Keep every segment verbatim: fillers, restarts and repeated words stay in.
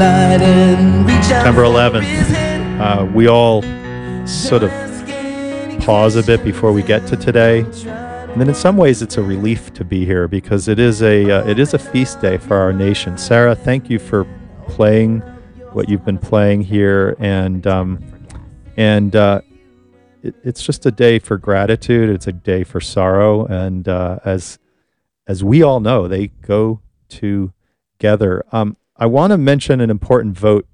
night and reach out. September eleventh, uh, we all sort of pause a bit before we get to today. And then in some ways it's a relief to be here because it is a uh, it is a feast day for our nation. Sarah, thank you for playing what you've been playing here, and um, and uh, it, it's just a day for gratitude. It's a day for sorrow, and uh, as as we all know, they go together. Um, I want to mention an important vote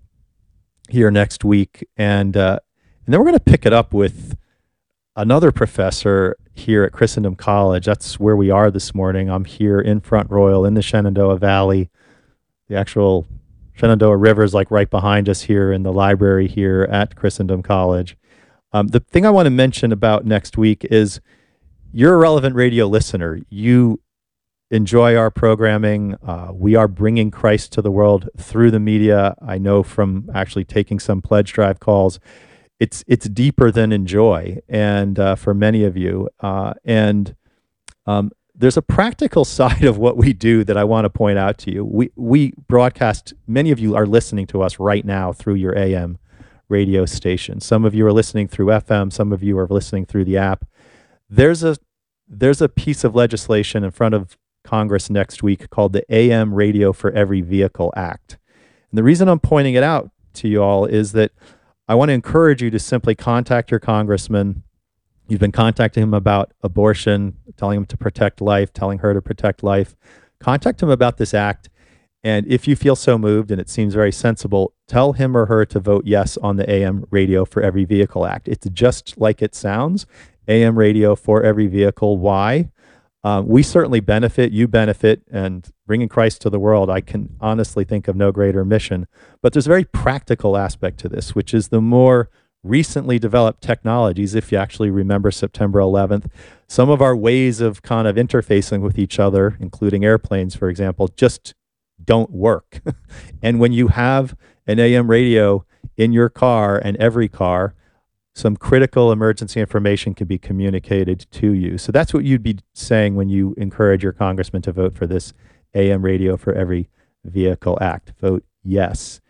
here next week, and uh, and then we're going to pick it up with another professor here at Christendom College. That's where we are this morning. I'm here in Front Royal in the Shenandoah Valley. The actual Shenandoah River is like right behind us here in the library here at Christendom College. Um, the thing I want to mention about next week is you're a Relevant Radio listener. You enjoy our programming. Uh, we are bringing Christ to the world through the media. I know from actually taking some pledge drive calls, it's it's deeper than enjoy, and uh, for many of you. Uh, and um, there's a practical side of what we do that I want to point out to you. We we broadcast. Many of you are listening to us right now through your A M radio station. Some of you are listening through F M. Some of you are listening through the app. There's a there's a piece of legislation in front of Congress next week called the A M Radio for Every Vehicle Act. And the reason I'm pointing it out to you all is that I want to encourage you to simply contact your congressman. You've been contacting him about abortion, telling him to protect life, telling her to protect life. Contact him about this act. And if you feel so moved and it seems very sensible, tell him or her to vote yes on the A M Radio for Every Vehicle Act. It's just like it sounds, A M Radio for Every Vehicle. Why? Uh, we certainly benefit, you benefit, and bringing Christ to the world, I can honestly think of no greater mission. But there's a very practical aspect to this, which is the more recently developed technologies, if you actually remember September eleventh, some of our ways of kind of interfacing with each other, including airplanes, for example, just don't work. And when you have an A M radio in your car and every car, some critical emergency information can be communicated to you. So that's what you'd be saying when you encourage your congressman to vote for this A M Radio for Every Vehicle Act. Vote yes.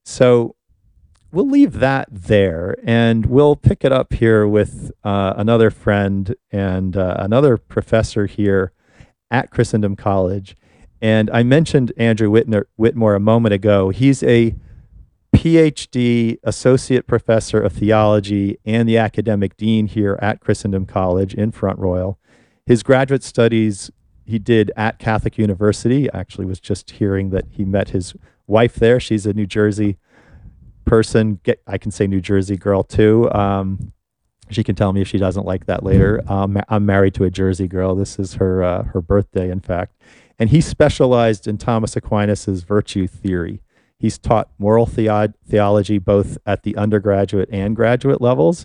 So we'll leave that there, and we'll pick it up here with uh, another friend and uh, another professor here at Christendom College. And I mentioned Andrew Whitner, Whitmore a moment ago. He's a P H D Associate Professor of Theology and the Academic Dean here at Christendom College in Front Royal. His graduate studies he did at Catholic University. I actually was just hearing that he met his wife there. She's a New Jersey person. Get, I can say New Jersey girl too. Um, she can tell me if she doesn't like that later. Um, I'm married to a Jersey girl. This is her uh, her birthday, in fact. And he specialized in Thomas Aquinas's virtue theory. He's taught moral theo- theology both at the undergraduate and graduate levels.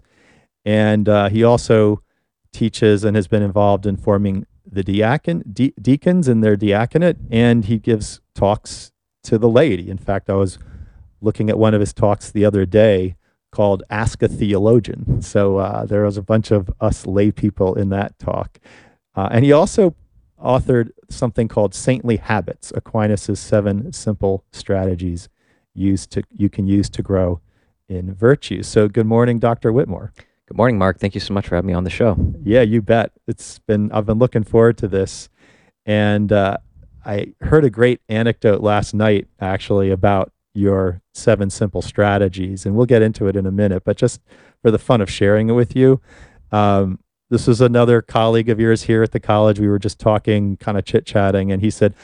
And uh, he also teaches and has been involved in forming the diacon, de- deacons in their diaconate, and he gives talks to the laity. In fact, I was looking at one of his talks the other day called Ask a Theologian. So uh, there was a bunch of us lay people in that talk. Uh, and he also authored something called Saintly Habits, Aquinas' seven simple strategies used to you can use to grow in virtue. So good morning, Doctor Whitmore. Good morning, Mark. Thank you so much for having me on the show. Yeah, you bet. It's been I've been looking forward to this. And uh, I heard a great anecdote last night, actually, about your seven simple strategies. And we'll get into it in a minute. But just for the fun of sharing it with you, um, this was another colleague of yours here at the college. We were just talking, kind of chit-chatting, and he said,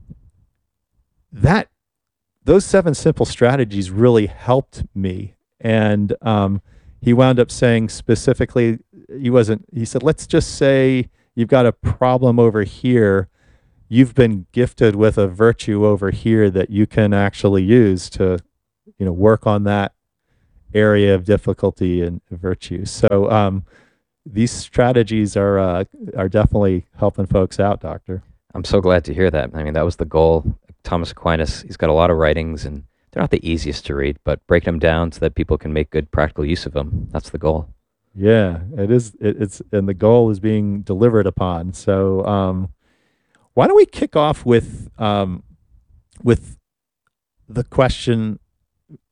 that those seven simple strategies really helped me. And um, he wound up saying specifically, he wasn't, he said, let's just say you've got a problem over here. You've been gifted with a virtue over here that you can actually use to, you know, work on that area of difficulty and virtue. So, um, these strategies are uh, are definitely helping folks out, Doctor. I'm so glad to hear that. I mean, that was the goal. Thomas Aquinas, he's got a lot of writings, and they're not the easiest to read, but break them down so that people can make good practical use of them. That's the goal. Yeah, it is. It, it's and the goal is being delivered upon. So, um, why don't we kick off with um, with the question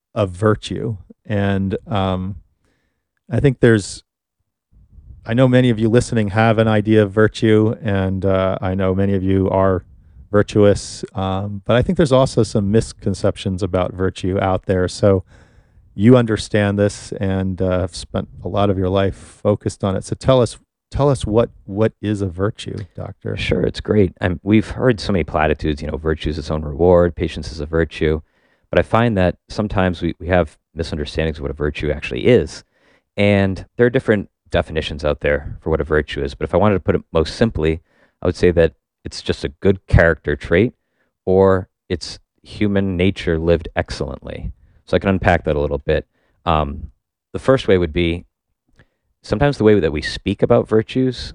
of virtue. And um, I think there's, I know many of you listening have an idea of virtue, and uh, I know many of you are virtuous, um, but I think there's also some misconceptions about virtue out there. So you understand this and uh, have spent a lot of your life focused on it. So tell us, tell us what what is a virtue, Doctor? Sure, it's great. Um, we've heard so many platitudes, you know, virtue is its own reward, patience is a virtue. But I find that sometimes we, we have misunderstandings of what a virtue actually is. And there are different definitions out there for what a virtue is. But if I wanted to put it most simply, I would say that it's just a good character trait, or it's human nature lived excellently. So I can unpack that a little bit. Um, the first way would be sometimes the way that we speak about virtues,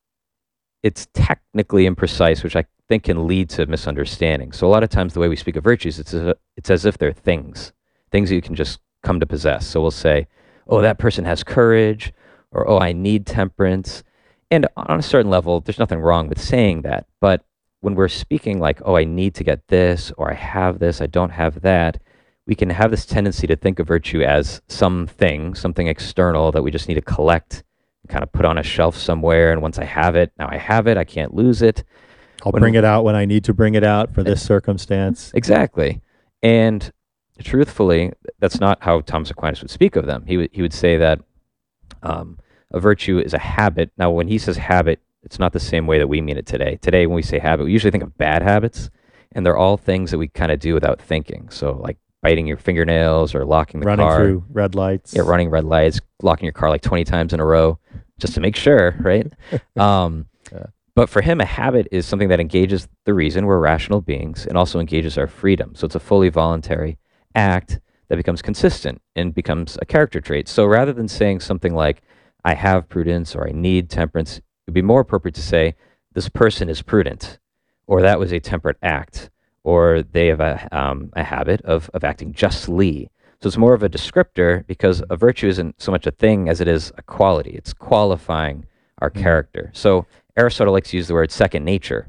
it's technically imprecise, which I think can lead to misunderstanding. So a lot of times the way we speak of virtues, it's as, it's as if they're things, things that you can just come to possess. So we'll say, oh, that person has courage, or oh, I need temperance. And on a certain level, there's nothing wrong with saying that. But when we're speaking like, oh, I need to get this, or I have this, I don't have that, we can have this tendency to think of virtue as something, something external that we just need to collect, kind of put on a shelf somewhere. And once I have it, now I have it, I can't lose it. I'll When- bring it out when I need to bring it out for this circumstance. Exactly. And truthfully, that's not how Thomas Aquinas would speak of them. He would he would say that um, a virtue is a habit. Now, when he says habit, it's not the same way that we mean it today. Today, when we say habit, we usually think of bad habits, and they're all things that we kind of do without thinking. So, like biting your fingernails or locking the Running car, through red lights. yeah, running red lights, locking your car like twenty times in a row, just to make sure, right? um, Yeah. But for him, a habit is something that engages the reason. We're rational beings, and also engages our freedom. So it's a fully voluntary act that becomes consistent and becomes a character trait. So rather than saying something like, I have prudence or I need temperance, it would be more appropriate to say, this person is prudent, or that was a temperate act, or they have a, um, a habit of, of acting justly. So it's more of a descriptor, because a virtue isn't so much a thing as it is a quality. It's qualifying our Mm. character. So Aristotle likes to use the word second nature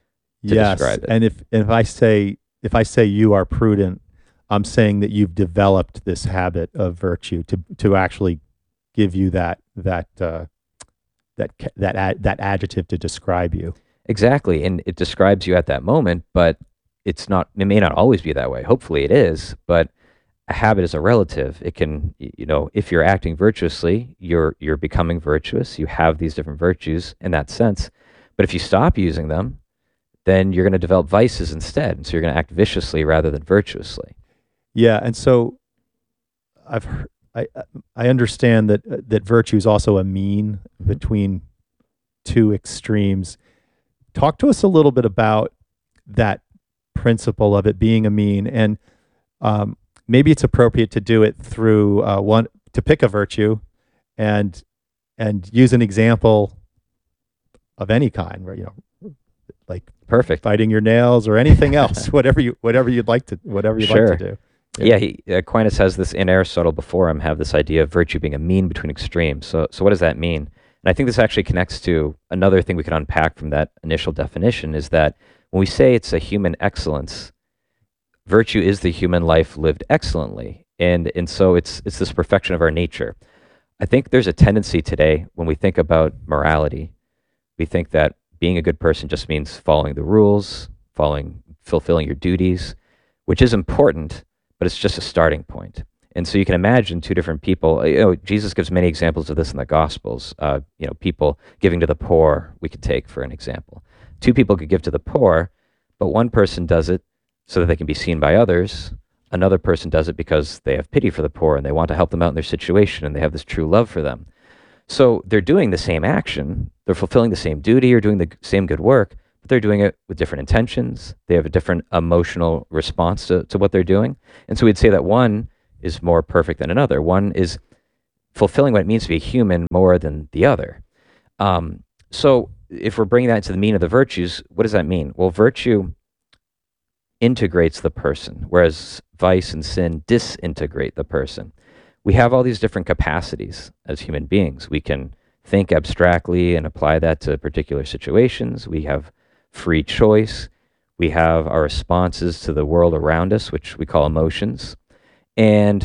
to Yes, describe it. and if if I say if I say you are prudent, I'm saying that you've developed this habit of virtue to to actually give you that that uh, that ca- that ad, that adjective to describe you. Exactly, and it describes you at that moment, but it's not. It may not always be that way. Hopefully, it is. But a habit is a relative. It can, y- you know, if you're acting virtuously, you're you're becoming virtuous. You have these different virtues in that sense. But if you stop using them, then you're going to develop vices instead. And so you're going to act viciously rather than virtuously. Yeah, and so I've heard, I I understand that uh, that virtue is also a mean Mhm. between two extremes. Talk to us a little bit about that principle of it being a mean, and um, maybe it's appropriate to do it through uh, one to pick a virtue, and and use an example of any kind, where you know, like Perfect. biting your nails or anything else, whatever you whatever you'd like to whatever you'd Sure. like to do. Yeah, he, Aquinas has this in Aristotle before him, have this idea of virtue being a mean between extremes. So, so what does that mean? And I think this actually connects to another thing we could unpack from that initial definition, is that when we say it's a human excellence, virtue is the human life lived excellently. And, and so it's, it's this perfection of our nature. I think there's a tendency today when we think about morality, we think that being a good person just means following the rules, following, fulfilling your duties, which is important, but it's just a starting point. And so you can imagine two different people. You know, Jesus gives many examples of this in the Gospels. Uh, you know, people giving to the poor, we could take for an example. Two people could give to the poor, but one person does it so that they can be seen by others. Another person does it because they have pity for the poor and they want to help them out in their situation and they have this true love for them. So they're doing the same action, they're fulfilling the same duty or doing the g- same good work, but they're doing it with different intentions. They have a different emotional response to, to what they're doing. And so we'd say that one is more perfect than another. One is fulfilling what it means to be human more than the other. Um, so if we're bringing that into the mean of the virtues, what does that mean? Well, virtue integrates the person, whereas vice and sin disintegrate the person. We have all these different capacities as human beings. We can think abstractly and apply that to particular situations. We have free choice. We have our responses to the world around us, which we call emotions. And